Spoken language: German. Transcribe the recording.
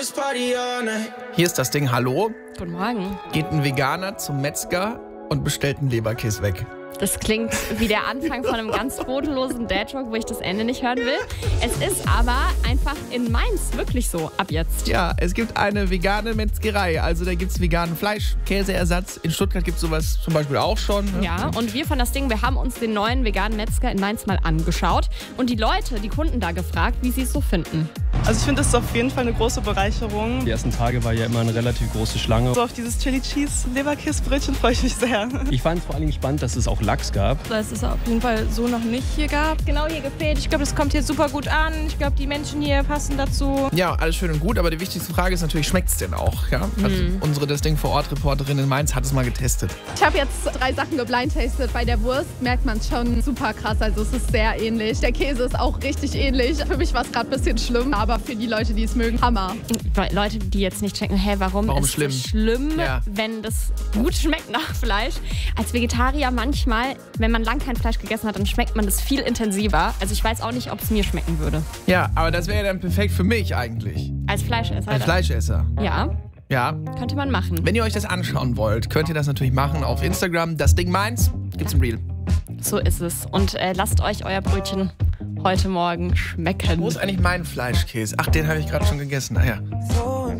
Hier ist das Ding, hallo. Guten Morgen. Geht ein Veganer zum Metzger und bestellt einen Leberkäse weg. Das klingt wie der Anfang von einem ganz bodenlosen Dad-Talk, wo ich das Ende nicht hören will. Es ist aber einfach in Mainz wirklich so, ab jetzt. Ja, es gibt eine vegane Metzgerei. Also da gibt es veganen Fleisch, Käseersatz. In Stuttgart gibt es sowas zum Beispiel auch schon. Ne? Ja, und wir von das Ding, wir haben uns den neuen veganen Metzger in Mainz mal angeschaut. Und die Leute, die Kunden da gefragt, wie sie es so finden. Also ich finde, das ist auf jeden Fall eine große Bereicherung. Die ersten Tage war ja immer eine relativ große Schlange. So auf dieses Chili Cheese Leberkäsebrötchen freue ich mich sehr. Ich fand es vor allen Dingen spannend, dass es auch Lachs gab. Dass es auf jeden Fall so noch nicht hier gab. Genau hier gefehlt. Ich glaube, das kommt hier super gut an. Ich glaube, die Menschen hier passen dazu. Ja, alles schön und gut, aber die wichtigste Frage ist natürlich, schmeckt es denn auch? Ja? Also unsere Das Ding vor Ort Reporterin in Mainz hat es mal getestet. Ich habe jetzt 3 Sachen geblindtastet. Bei der Wurst merkt man es schon super krass. Also es ist sehr ähnlich. Der Käse ist auch richtig ähnlich. Für mich war es gerade ein bisschen schlimm, aber für die Leute, die es mögen, Hammer. Leute, die jetzt nicht checken, warum ist schlimm? es schlimm, Ja. wenn das gut schmeckt nach Fleisch? Als Vegetarier manchmal, wenn man lang kein Fleisch gegessen hat, dann schmeckt man das viel intensiver. Also ich weiß auch nicht, ob es mir schmecken würde. Ja, aber das wäre ja dann perfekt für mich eigentlich. Als Fleischesser. Als Fleischesser. Ja, Ja. könnte man machen. Wenn ihr euch das anschauen wollt, könnt ihr das natürlich machen auf Instagram. Das Ding Mainz gibt's im Reel. So ist es. Und lasst euch euer Brötchen heute Morgen schmecken. Wo ist eigentlich mein Fleischkäse? Ach, den habe ich gerade schon gegessen. Ah ja.